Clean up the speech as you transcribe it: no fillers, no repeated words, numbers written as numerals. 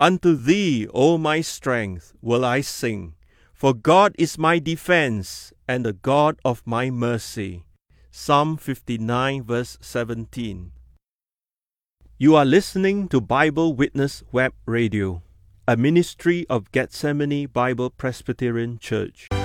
Unto thee, O my strength, will I sing, for God is my defense and the God of my mercy. Psalm 59 verse 17. You are listening to Bible Witness Web Radio, a ministry of Gethsemane Bible Presbyterian Church.